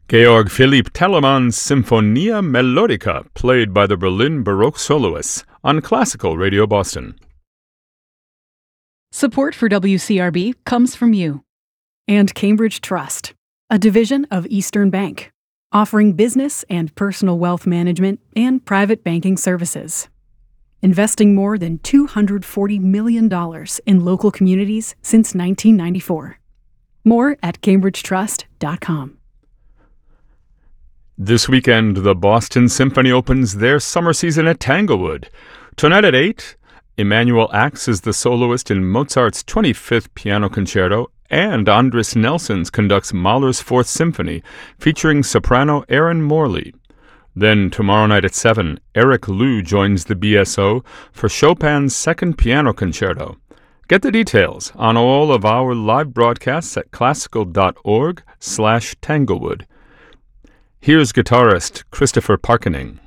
Georg Philipp Telemann's Symphonia Melodica, played by the Berlin Baroque Soloists on Classical Radio Boston. Support for WCRB comes from you and Cambridge Trust, a division of Eastern Bank, offering business and personal wealth management and private banking services. Investing more than $240 million in local communities since 1994. More at cambridgetrust.com. This weekend, the Boston Symphony opens their summer season at Tanglewood. Tonight at 8, Emanuel acts as the soloist in Mozart's 25th Piano Concerto, and Andris Nelsons conducts Mahler's Fourth Symphony, featuring soprano Erin Morley. Then, tomorrow night at 7, Eric Liu joins the BSO for Chopin's Second Piano Concerto. Get the details on all of our live broadcasts at classical.org/Tanglewood. Here's guitarist Christopher Parkening.